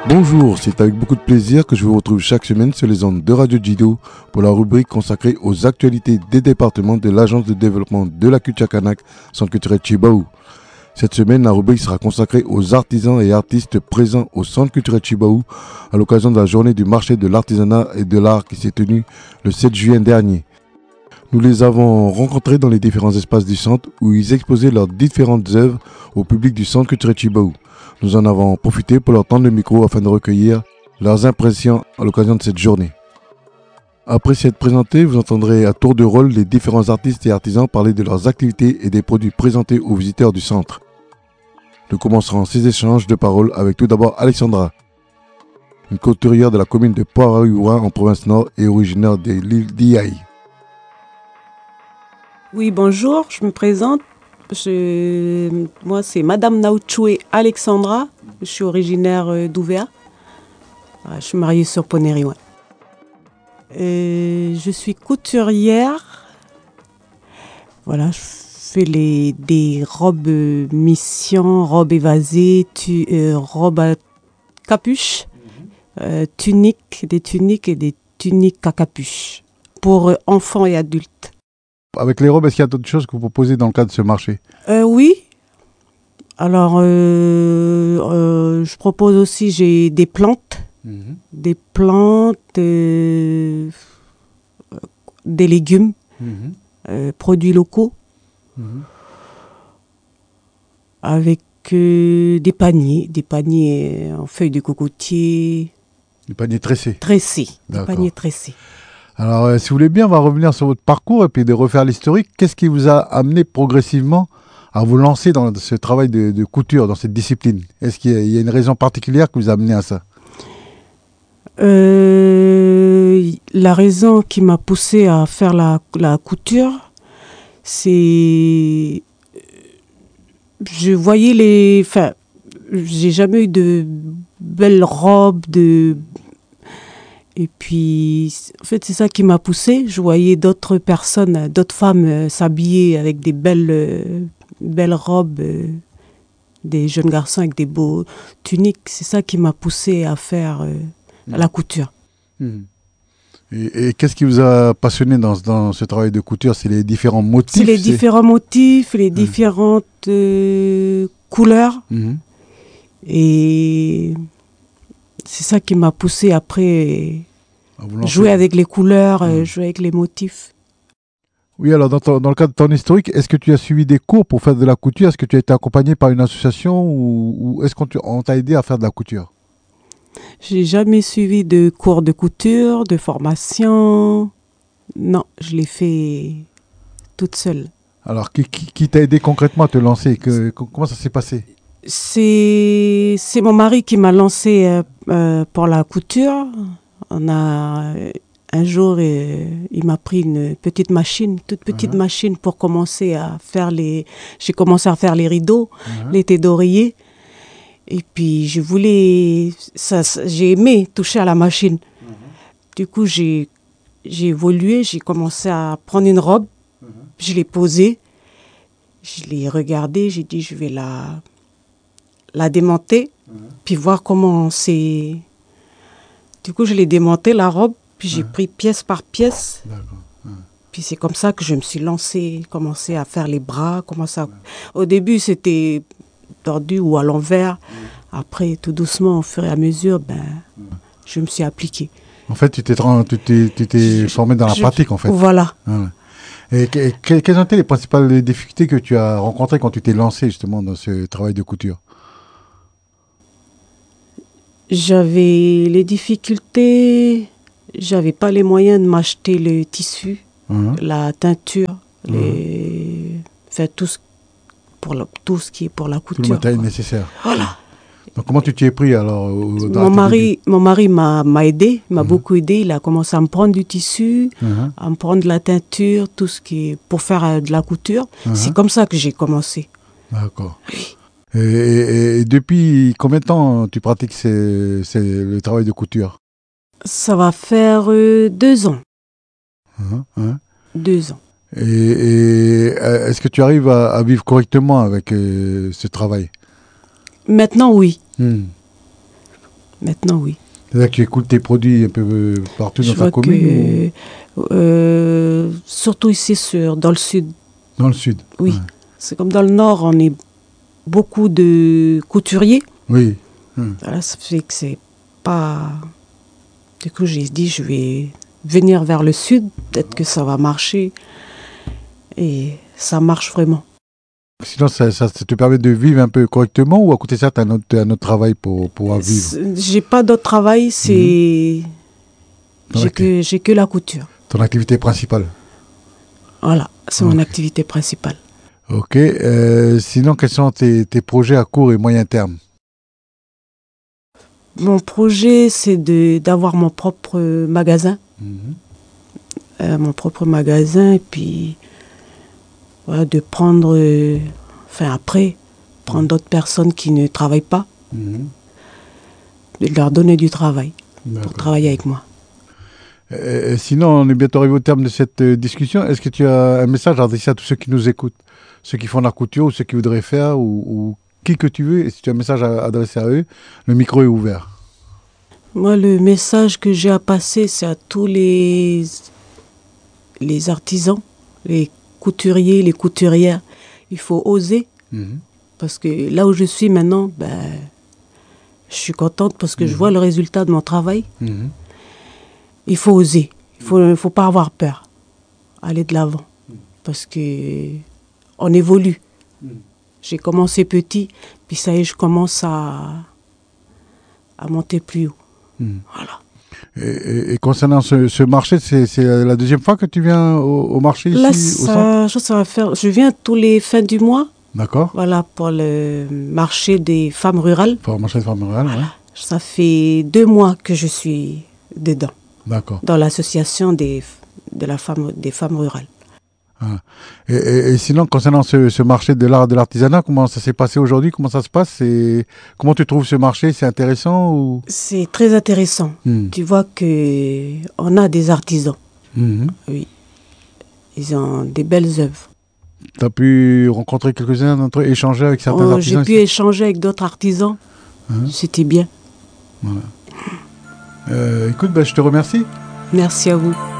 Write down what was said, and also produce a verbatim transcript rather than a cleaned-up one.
Bonjour, c'est avec beaucoup de plaisir que je vous retrouve chaque semaine sur les ondes de Radio Djido pour la rubrique consacrée aux actualités des départements de l'Agence de développement de la culture kanak, Centre culturel Chibaou. Cette semaine, la rubrique sera consacrée aux artisans et artistes présents au Centre culturel Chibaou à l'occasion de la journée du marché de l'artisanat et de l'art qui s'est tenue le sept juin dernier. Nous les avons rencontrés dans les différents espaces du centre où ils exposaient leurs différentes œuvres au public du Centre culturel Chibaou. Nous en avons profité pour leur tendre le micro afin de recueillir leurs impressions à l'occasion de cette journée. Après s'être présentés, vous entendrez à tour de rôle les différents artistes et artisans parler de leurs activités et des produits présentés aux visiteurs du centre. Nous commencerons ces échanges de paroles avec tout d'abord Alexandra, une couturière de la commune de Port-Aouin en province nord et originaire de l'île d'Iaï. Oui, bonjour, je me présente. Je, moi, c'est Madame Naouchoué Alexandra. Je suis originaire d'Ouvéa. Je suis mariée sur Poneriouin. Je suis couturière. Voilà, je fais les, des robes mission, robes évasées, tu, euh, robes à capuche, euh, tuniques, des tuniques et des tuniques à capuche pour enfants et adultes. Avec les robes, est-ce qu'il y a d'autres choses que vous proposez dans le cadre de ce marché ? euh, Oui. Alors, euh, euh, je propose aussi, j'ai des plantes, mmh. des plantes, euh, des légumes, mmh. euh, produits locaux, mmh. avec euh, des paniers, des paniers en feuilles de cocotier. Des paniers tressés ? Tressés, des paniers tressés. Alors, euh, si vous voulez bien, on va revenir sur votre parcours et puis de refaire l'historique. Qu'est-ce qui vous a amené progressivement à vous lancer dans ce travail de, de couture, dans cette discipline ? Est-ce qu'il y a, il y a une raison particulière qui vous a amené à ça ? euh, La raison qui m'a poussée à faire la, la couture, c'est... Je voyais les... Enfin, j'ai jamais eu de belles robes, de... Et puis, en fait, c'est ça qui m'a poussée. Je voyais d'autres personnes, d'autres femmes euh, s'habiller avec des belles, euh, belles robes, euh, des jeunes garçons avec des beaux tuniques. C'est ça qui m'a poussée à faire euh, mmh. la couture. Mmh. Et, et qu'est-ce qui vous a passionné dans, dans ce travail de couture ? C'est les différents motifs ? C'est les c'est... différents motifs, les mmh. différentes euh, couleurs. Mmh. Et... c'est ça qui m'a poussée après à jouer avec les couleurs, mmh. jouer avec les motifs. Oui, alors dans, ton, dans le cadre de ton historique, est-ce que tu as suivi des cours pour faire de la couture ? Est-ce que tu as été accompagné par une association ou, ou est-ce qu'on on t'a aidé à faire de la couture ? J'ai jamais suivi de cours de couture, de formation. Non, je l'ai fait toute seule. Alors, qui, qui, qui t'a aidé concrètement à te lancer ? que, Comment ça s'est passé ? C'est, c'est mon mari qui m'a lancé euh, euh, pour la couture. On a, un jour, euh, il m'a pris une petite machine, toute petite uh-huh. machine pour commencer à faire les... J'ai commencé à faire les rideaux, uh-huh. les thés d'oreiller. Et puis, je voulais... Ça, ça, j'ai aimé toucher à la machine. Uh-huh. Du coup, j'ai, j'ai évolué, j'ai commencé à prendre une robe. Uh-huh. Je l'ai posée. Je l'ai regardée, j'ai dit, je vais la... la démonter, mmh. puis voir comment c'est... Du coup, je l'ai démonté, la robe, puis j'ai mmh. pris pièce par pièce. Mmh. Puis c'est comme ça que je me suis lancée, commencé à faire les bras, commencé à... mmh. Au début, c'était tordu ou à l'envers. Mmh. Après, tout doucement, au fur et à mesure, ben, mmh. je me suis appliquée. En fait, tu t'es, tu t'es, tu t'es formée dans la je, pratique, en fait. Voilà. Ah, ouais. Et, et quelles ont été les principales difficultés que tu as rencontrées quand tu t'es lancée, justement, dans ce travail de couture ? J'avais les difficultés, j'avais pas les moyens de m'acheter le tissu, mmh. la teinture, mmh. les... enfin, tout, ce... Pour la... tout ce qui est pour la couture. Tout le matériel nécessaire. Voilà. Donc comment tu t'y es pris alors au... mon, mari, mon mari m'a, m'a aidé, m'a mmh. beaucoup aidé. Il a commencé à me prendre du tissu, mmh. à me prendre de la teinture, tout ce qui est pour faire de la couture. Mmh. C'est comme ça que j'ai commencé. D'accord. Oui. Et, et, et depuis combien de temps tu pratiques ces, ces, le travail de couture ? Ça va faire euh, deux ans. Hein, hein. Deux ans. Et, et est-ce que tu arrives à, à vivre correctement avec euh, ce travail ? Maintenant, oui. Hmm. Maintenant, oui. C'est-à-dire que tu écoutes tes produits un peu partout Je dans ta vois commune que, euh, surtout ici, sur, dans le sud. Dans le sud. Oui. Ouais. C'est comme dans le nord, on est beaucoup de couturiers. Oui. Hum. Voilà, ça fait que c'est pas... Du coup, j'ai dit, je vais venir vers le sud. Peut-être que ça va marcher. Et ça marche vraiment. Sinon, ça, ça, ça te permet de vivre un peu correctement ou à côté de ça, tu as un autre, un autre travail pour pouvoir vivre? C'est- J'ai pas d'autre travail, c'est... Ton J'ai acti- que, j'ai que la couture. Ton activité principale. Voilà, c'est Ok. mon activité principale. Ok. Euh, sinon, quels sont tes, tes projets à court et moyen terme? Mon projet, c'est de, d'avoir mon propre magasin. Mhm. Euh, mon propre magasin, et puis voilà, de prendre, euh, enfin après, prendre d'autres personnes qui ne travaillent pas, Mhm. de leur donner du travail pour D'accord. travailler avec moi. Euh, sinon, on est bientôt arrivé au terme de cette euh, discussion. Est-ce que tu as un message à adresser à tous ceux qui nous écoutent, ceux qui font la couture ou ceux qui voudraient faire, ou, ou qui que tu veux, et si tu as un message à adresser à eux, le micro est ouvert. Moi, le message que j'ai à passer, c'est à tous les, les artisans, les couturiers, les couturières. Il faut oser, Mhm. parce que là où je suis maintenant, ben, je suis contente parce que je Mhm. vois le résultat de mon travail. Mhm. Il faut oser. Il faut, il faut pas avoir peur. Aller de l'avant. Parce que on évolue. J'ai commencé petit, puis ça y est, je commence à, à monter plus haut. Mhm. Voilà. Et, et- et concernant ce, ce marché, c'est c'est la deuxième fois que tu viens au, au marché Là, ici, au centre? ça, ça va faire. Je viens tous les fins du mois, D'accord. voilà, pour le marché des femmes rurales. Pour le marché de femmes rurales, ouais. Ça fait deux mois que je suis dedans, D'accord. dans l'association des, de la femme, des femmes rurales. Ah. Et, et- et sinon, concernant ce, ce marché de l'art et de l'artisanat, comment ça s'est passé aujourd'hui? Comment ça se passe? C'est- Comment tu trouves ce marché? C'est intéressant ou... C'est très intéressant. Hmm. Tu vois que on a des artisans. Mhm. Oui. Ils ont des belles œuvres. Tu as pu rencontrer quelques-uns d'entre eux, échanger avec certains Oh, artisans j'ai pu ici? échanger avec d'autres artisans. Hein? C'était bien. Euh, écoute, ben, je te remercie. Merci à vous.